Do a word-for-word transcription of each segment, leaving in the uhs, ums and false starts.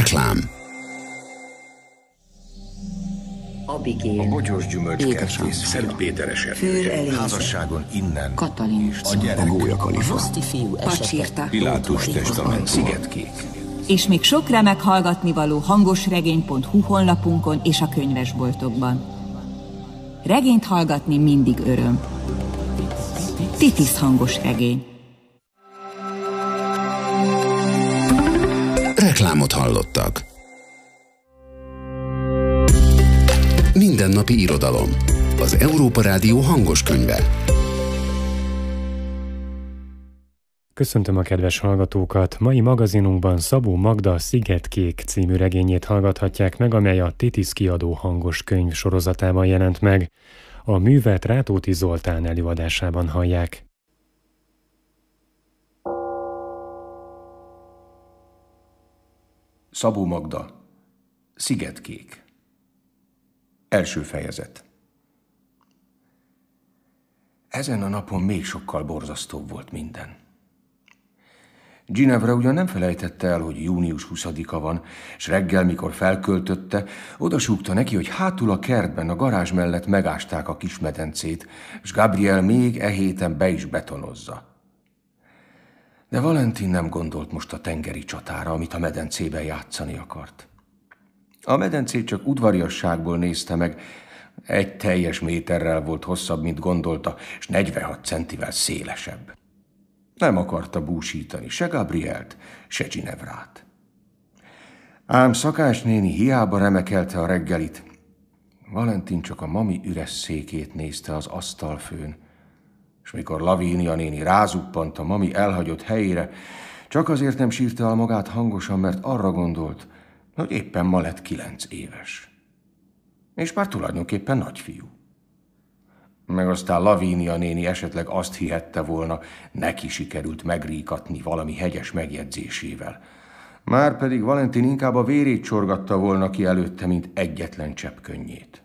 Reklám. Abigél, a bogyós gyümölcskertész Szentpéteresen, házasságon innen, Katalin, a gyerek, A gólyakalifa. Roszti fiú esete, Pilátus testament, Szigetkék. És még sok remek hallgatnivaló hangosregény pont hu honlapunkon és a könyvesboltokban. Regényt hallgatni mindig öröm. Titisz hangos regény. Reklámot hallottak. Mindennapi irodalom. Az Európa Rádió hangos könyve. Köszöntöm a kedves hallgatókat! Mai magazinunkban Szabó Magda Szigetkék című regényét hallgathatják meg, amely a Titisz kiadó hangos könyv sorozatában jelent meg. A művet Rátóti Zoltán előadásában hallják. Szabó Magda, Szigetkék. Első fejezet. Ezen a napon még sokkal borzasztóbb volt minden. Ginevra ugyan nem felejtette el, hogy június huszadika van, és reggel, mikor felköltötte, odasúgta neki, hogy hátul a kertben, a garázs mellett megásták a kis medencét, és Gabriel még e héten be is betonozza. De Valentin nem gondolt most a tengeri csatára, amit a medencében játszani akart. A medencét csak udvariasságból nézte meg, egy teljes méterrel volt hosszabb, mint gondolta, és negyvenhat centivel szélesebb. Nem akarta búsítani se Gabrielt, se Ginevrát. Ám Szakás néni hiába remekelte a reggelit. Valentin csak a mami üres székét nézte az asztalfőn, és mikor Lavínia néni rázuppant a mami elhagyott helyére, csak azért nem sírta el magát hangosan, mert arra gondolt, hogy éppen ma lett kilenc éves. És már tulajdonképpen nagyfiú. Meg aztán Lavínia néni esetleg azt hihette volna, neki sikerült megríkatni valami hegyes megjegyzésével. Márpedig Valentin inkább a vérét csorgatta volna ki előtte, mint egyetlen csepp könnyét.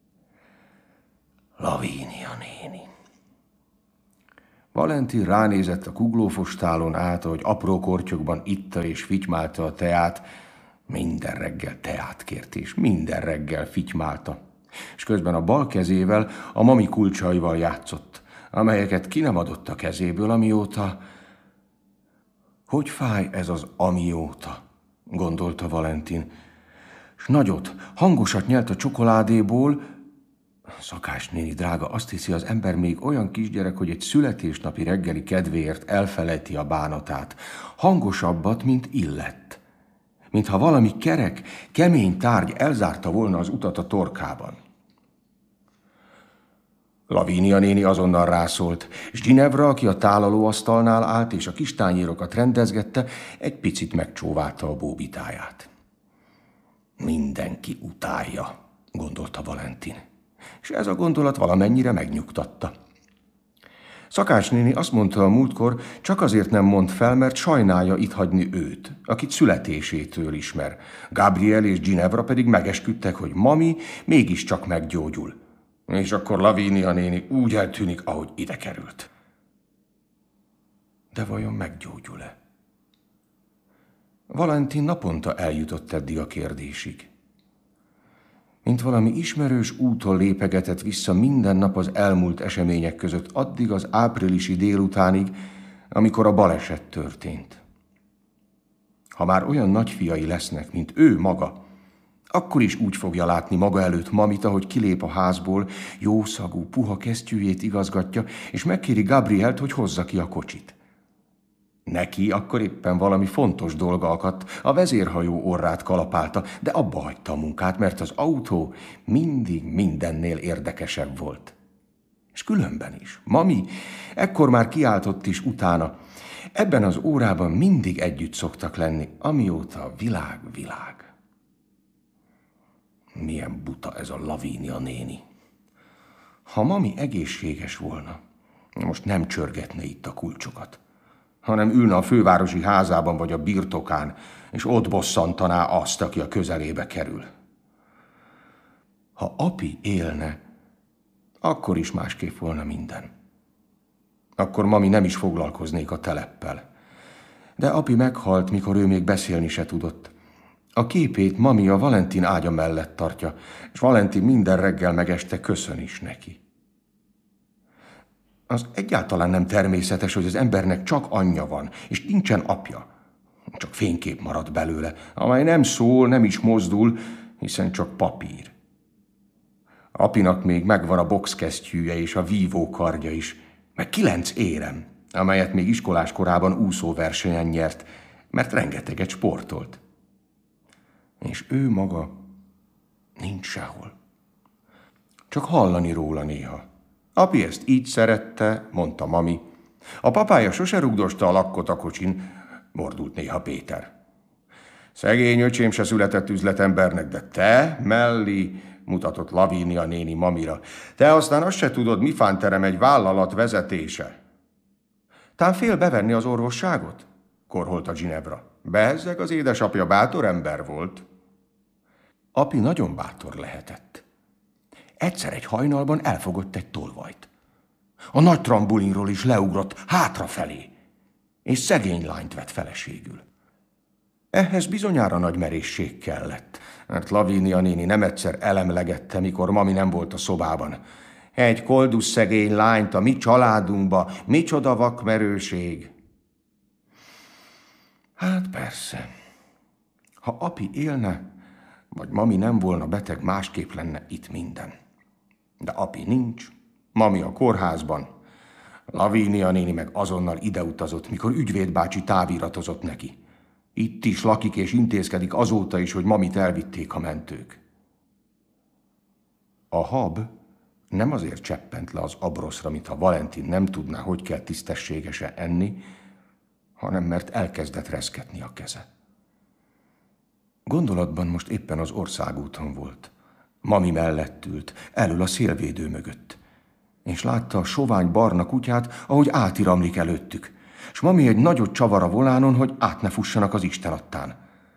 Lavínia néni. Valentin ránézett a kuglófostálon át, ahogy apró kortyokban itta és fitymálta a teát. Minden reggel teát kért, és minden reggel fitymálta. És közben a bal kezével a mami kulcsaival játszott, amelyeket ki nem adott a kezéből, amióta... Hogy fáj ez az amióta, gondolta Valentin. S nagyot, hangosat nyelt a csokoládéból. Szakás néni drága, azt hiszi az ember még olyan kisgyerek, hogy egy születésnapi reggeli kedvéért elfelejti a bánatát. Hangosabbat, mint illett. Mintha valami kerek, kemény tárgy elzárta volna az utat a torkában. Lavínia néni azonnal rászólt, és Ginevra, aki a tálalóasztalnál állt és a kis tányérokat rendezgette, egy picit megcsóválta a bóbitáját. Mindenki utálja, gondolta Valentin, és ez a gondolat valamennyire megnyugtatta. Szakás néni azt mondta a múltkor, csak azért nem mond fel, mert sajnálja itt hagyni őt, akit születésétől ismer. Gabriel és Ginevra pedig megesküdtek, hogy mami mégiscsak meggyógyul. És akkor Lavínia néni úgy eltűnik, ahogy ide került. De vajon meggyógyul-e? Valentin naponta eljutott eddig a kérdésig. Mint valami ismerős úton lépegetett vissza minden nap az elmúlt események között, addig az áprilisi délutánig, amikor a baleset történt. Ha már olyan nagyfiai lesznek, mint ő maga, akkor is úgy fogja látni maga előtt mamit, ahogy kilép a házból, jószagú, puha kesztyűjét igazgatja, és megkéri Gabrielt, hogy hozza ki a kocsit. Neki akkor éppen valami fontos dolga akadt, a vezérhajó orrát kalapálta, de abba hagyta a munkát, mert az autó mindig mindennél érdekesebb volt. És különben is. Mami ekkor már kiáltott is utána. Ebben az órában mindig együtt szoktak lenni, amióta a világ világ. Milyen buta ez a Lavínia néni. Ha mami egészséges volna, most nem csörgetne itt a kulcsokat, hanem ülne a fővárosi házában vagy a birtokán, és ott bosszantaná azt, aki a közelébe kerül. Ha api élne, akkor is másképp volna minden. Akkor mami nem is foglalkoznék a teleppel. De api meghalt, mikor ő még beszélni se tudott. A képét mami a Valentin ágya mellett tartja, és Valentin minden reggel meg este köszön is neki. Az egyáltalán nem természetes, hogy az embernek csak anyja van, és nincsen apja. Csak fénykép marad belőle, amely nem szól, nem is mozdul, hiszen csak papír. Apinak még megvan a boxkesztyűje és a vívókardja is, meg kilenc érem, amelyet még iskolás korában úszóversenyen nyert, mert rengeteget sportolt. És ő maga nincs sehol. Csak hallani róla néha. Api ezt így szerette, mondta mami. A papája sose rugdosta a lakkot a kocsin, mordult néha Péter. Szegény öcsém se született üzletembernek, de te, Melli, mutatott Lavínia néni mamira. Te aztán azt se tudod, mi fánterem egy vállalat vezetése. Tán fél bevenni az orvosságot? Korholta Ginevra. Bezzeg, az édesapja bátor ember volt. Api nagyon bátor lehetett. Egyszer egy hajnalban elfogott egy tolvajt. A nagy trambulinról is leugrott hátrafelé, és szegény lányt vett feleségül. Ehhez bizonyára nagy merészség kellett, mert Lavínia néni nem egyszer elemlegette, mikor mami nem volt a szobában. Egy koldus szegény lányt a mi családunkba, micsoda vakmerőség. Hát persze, ha api élne, vagy mami nem volna beteg, másképp lenne itt minden. De api nincs, mami a kórházban. Lavínia néni meg azonnal ideutazott, mikor ügyvéd bácsi táviratozott neki. Itt is lakik és intézkedik azóta is, hogy mamit elvitték a mentők. A hab nem azért cseppent le az abroszra, mintha Valentin nem tudná, hogy kell tisztességesen enni, hanem mert elkezdett reszketni a keze. Gondolatban most éppen az országúton volt. Mami mellett ült, elől a szélvédő mögött, és látta a sovány barna kutyát, ahogy átiramlik előttük, s mami egy nagyot csavar a volánon, hogy át ne fussanak az istenattán.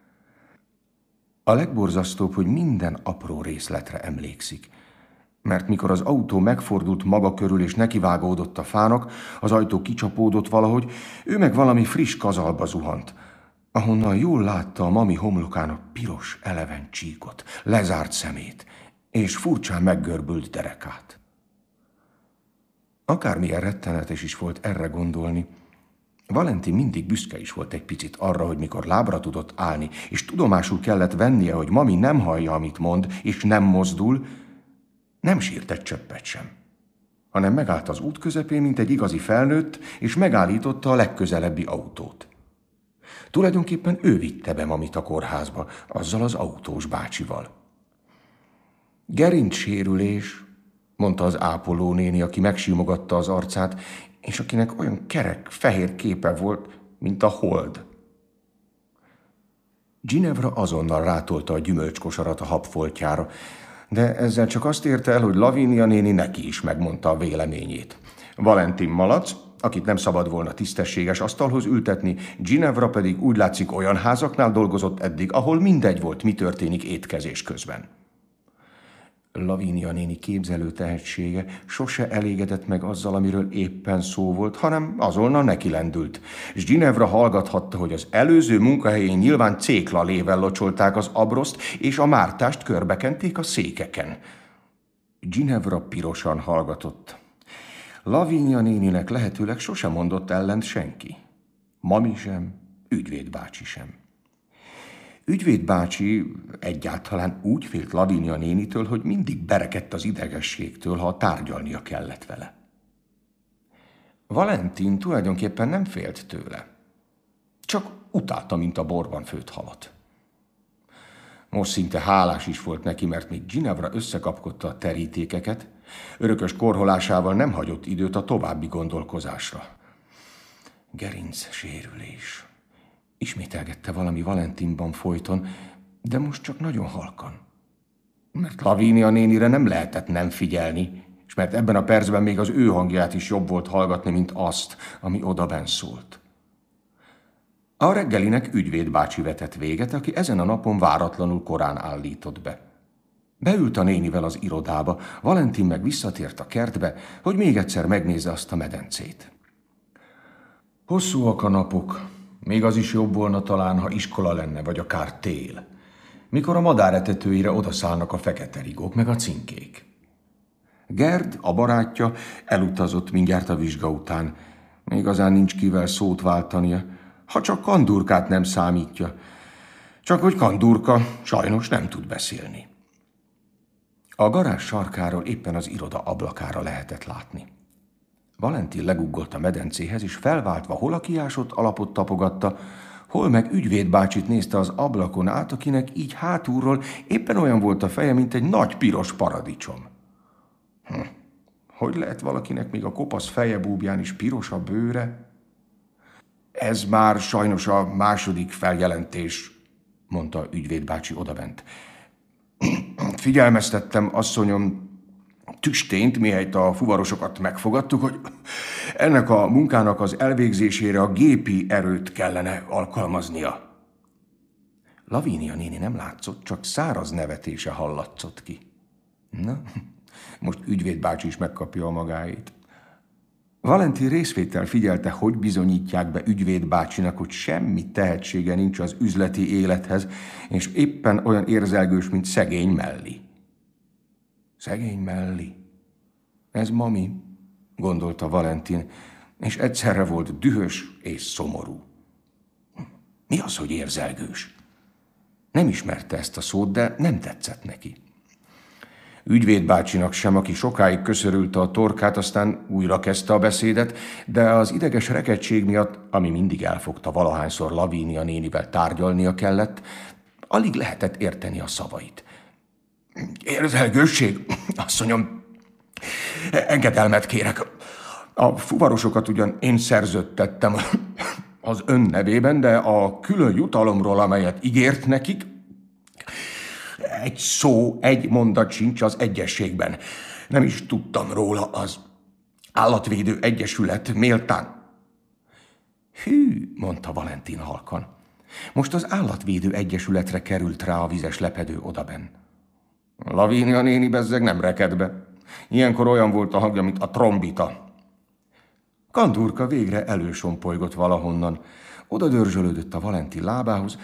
A legborzasztóbb, hogy minden apró részletre emlékszik, mert mikor az autó megfordult maga körül és nekivágódott a fának, az ajtó kicsapódott valahogy, ő meg valami friss kazalba zuhant, ahonnan jól látta a mami homlokán a piros, eleven csíkot, lezárt szemét, és furcsán meggörbült derekát. Akármilyen rettenetes is volt erre gondolni, Valentin mindig büszke is volt egy picit arra, hogy mikor lábra tudott állni, és tudomásul kellett vennie, hogy mami nem hallja, amit mond, és nem mozdul, nem sírt egy csöppet sem, hanem megállt az út közepén, mint egy igazi felnőtt, és megállította a legközelebbi autót. Tulajdonképpen ő vitte be mamit a kórházba, azzal az autós bácsival. Gerincsérülés, mondta az ápolónéni, aki megsimogatta az arcát, és akinek olyan kerek, fehér képe volt, mint a hold. Ginevra azonnal rátolta a gyümölcskosarat a habfoltjára, de ezzel csak azt érte el, hogy Lavínia néni neki is megmondta a véleményét. Valentin malac, akit nem szabad volna tisztességes asztalhoz ültetni, Ginevra pedig úgy látszik olyan házaknál dolgozott eddig, ahol mindegy volt, mi történik étkezés közben. Lavínia néni képzelő tehetsége sose elégedett meg azzal, amiről éppen szó volt, hanem azonnal nekilendült, és Ginevra hallgathatta, hogy az előző munkahelyén nyilván céklalével locsolták az abroszt, és a mártást körbekenték a székeken. Ginevra pirosan hallgatott. Lavínia néninek lehetőleg sosem mondott ellent senki. Mami sem, ügyvéd bácsi sem. Ügyvéd bácsi egyáltalán úgy félt Lavínia nénitől, hogy mindig berekedt az idegességtől, ha tárgyalnia kellett vele. Valentin tulajdonképpen nem félt tőle. Csak utálta, mint a borban főtt halat. Most szinte hálás is volt neki, mert még Ginevra összekapkodta a terítékeket, örökös korholásával nem hagyott időt a további gondolkozásra. Gerinc sérülés. Ismételgette valami Valentinban folyton, de most csak nagyon halkan. Mert Lavínia nénire nem lehetett nem figyelni, és mert ebben a percben még az ő hangját is jobb volt hallgatni, mint azt, ami odabenn szólt. A reggelinek ügyvéd bácsi vetett véget, aki ezen a napon váratlanul korán állított be. Beült a nénivel az irodába, Valentin meg visszatért a kertbe, hogy még egyszer megnézze azt a medencét. Hosszúak a napok, még az is jobb volna talán, ha iskola lenne, vagy akár tél. mikor a madáretetőire odaszállnak a fekete rigók, meg a cinkék. Gerd, a barátja, elutazott mindjárt a vizsga után. Igazán nincs kivel szót váltania, ha csak Kandurkát nem számítja. Csak hogy Kandurka sajnos nem tud beszélni. A garázs sarkáról éppen az iroda ablakára lehetett látni. Valentin leguggolt a medencéhez, és felváltva hol a kiásott alapot tapogatta, hol meg ügyvédbácsit nézte az ablakon át, akinek így hátulról éppen olyan volt a feje, mint egy nagy piros paradicsom. Hm. Hogy lehet valakinek még a kopasz fejebúbján is piros a bőre? Ez már sajnos a második feljelentés, mondta ügyvédbácsi odabent. Figyelmeztettem, asszonyom, Tüstént, mihelyt a fuvarosokat megfogadtuk, hogy ennek a munkának az elvégzésére a gépi erőt kellene alkalmaznia. Lavínia néni nem látszott, csak száraz nevetése hallatszott ki. Na, most ügyvédbácsi is megkapja a magáét. Valentin részvétel figyelte, hogy bizonyítják be ügyvédbácsinak, hogy semmi tehetsége nincs az üzleti élethez, és éppen olyan érzelgős, mint szegény Melli. Szegény Melli. Ez mami, gondolta Valentin, és egyszerre volt dühös és szomorú. Mi az, hogy érzelgős? Nem ismerte ezt a szót, de nem tetszett neki. Ügyvédbácsinak sem, aki sokáig köszörülte a torkát, aztán újra kezdte a beszédet, de az ideges rekegység miatt, ami mindig elfogta valahányszor Lavínia nénivel tárgyalnia kellett, alig lehetett érteni a szavait. Érzelgősség, asszonyom, engedelmet kérek. A fuvarosokat ugyan én szerződtettem az ön nevében, de a külön jutalomról, amelyet ígért nekik, egy szó, egy mondat sincs az egyezségben. Nem is tudtam róla, az Állatvédő Egyesület méltán. Hű, mondta Valentin halkan. Most az Állatvédő Egyesületre került rá a vizes lepedő odabenn. Lavínia néni bezzeg nem reked be. Ilyenkor olyan volt a hangja, mint a trombita. Kandurka végre elősompolygott valahonnan. Oda dörzsölődött a Valentin lábához,